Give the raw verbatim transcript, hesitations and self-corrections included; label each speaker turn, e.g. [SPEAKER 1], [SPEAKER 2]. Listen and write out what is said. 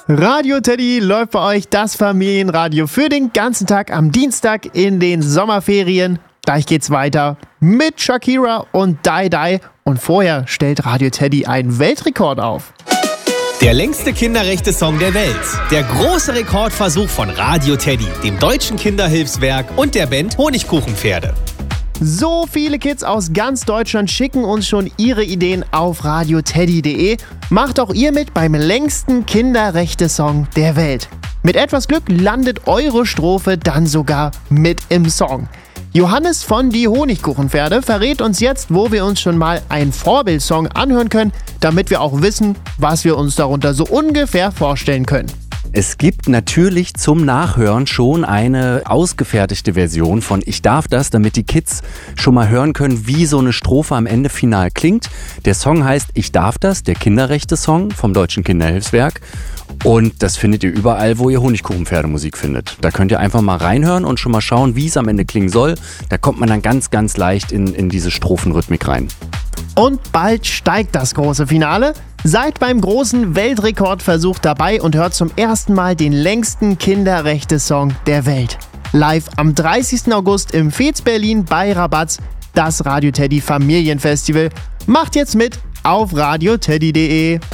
[SPEAKER 1] Radio Teddy läuft bei euch das Familienradio für den ganzen Tag am Dienstag in den Sommerferien. Gleich geht's weiter mit Shakira und Die Die. Und vorher stellt Radio Teddy einen Weltrekord auf.
[SPEAKER 2] Der längste Kinderrechte-Song der Welt. Der große Rekordversuch von Radio Teddy, dem Deutschen Kinderhilfswerk und der Band Honigkuchenpferde.
[SPEAKER 1] So viele Kids aus ganz Deutschland schicken uns schon ihre Ideen auf radioteddy punkt de. Macht auch ihr mit beim längsten Kinderrechte-Song der Welt. Mit etwas Glück landet eure Strophe dann sogar mit im Song. Johannes von Die Honigkuchenpferde verrät uns jetzt, wo wir uns schon mal einen Vorbildsong anhören können, damit wir auch wissen, was wir uns darunter so ungefähr vorstellen können.
[SPEAKER 3] Es gibt natürlich zum Nachhören schon eine ausgefertigte Version von Ich darf das, damit die Kids schon mal hören können, wie so eine Strophe am Ende final klingt. Der Song heißt Ich darf das, der Kinderrechte-Song vom Deutschen Kinderhilfswerk. Und das findet ihr überall, wo ihr Honigkuchenpferdemusik findet. Da könnt ihr einfach mal reinhören und schon mal schauen, wie es am Ende klingen soll. Da kommt man dann ganz, ganz leicht in, in diese Strophenrhythmik rein.
[SPEAKER 1] Und bald steigt das große Finale. Seid beim großen Weltrekordversuch dabei und hört zum ersten Mal den längsten Kinderrechte-Song der Welt. Live am dreißigsten August im Fez Berlin bei Rabatz, das Radio Teddy Familienfestival. Macht jetzt mit auf radioteddy punkt de.